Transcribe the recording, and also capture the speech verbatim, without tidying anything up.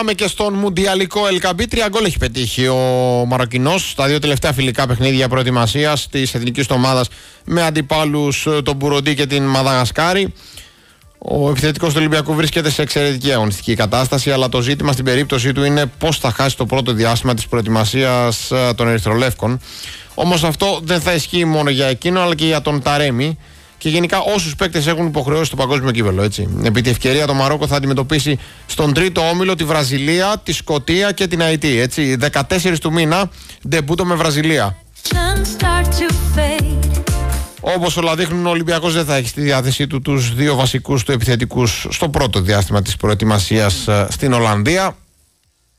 Πάμε και στον Μουντιαλικό Ελκαμπή. Τρία γκολ έχει πετύχει ο Μαροκινός στα δύο τελευταία φιλικά παιχνίδια προετοιμασίας της εθνικής ομάδας με αντιπάλους τον Μπουροντί και την Μαδαγασκάρη. Ο επιθετικός του Ολυμπιακού βρίσκεται σε εξαιρετική αγωνιστική κατάσταση, αλλά το ζήτημα στην περίπτωσή του είναι πώς θα χάσει το πρώτο διάστημα της προετοιμασίας των Ερυθρολεύκων. Όμως αυτό δεν θα ισχύει μόνο για εκείνο, αλλά και για τον Ταρέμι και γενικά όσους παίκτες έχουν υποχρεώσει στο παγκόσμιο κύπελλο. Έτσι. Επί τη ευκαιρία το Μαρόκο θα αντιμετωπίσει στον τρίτο όμιλο τη Βραζιλία, τη Σκωτία και την Αϊτή. Έτσι. δεκατέσσερις του μήνα ντεμπούτο με Βραζιλία. Όπως όλα δείχνουν, ο Ολυμπιακός δεν θα έχει στη διάθεσή του τους δύο βασικούς του επιθετικούς στο πρώτο διάστημα της προετοιμασίας στην Ολλανδία.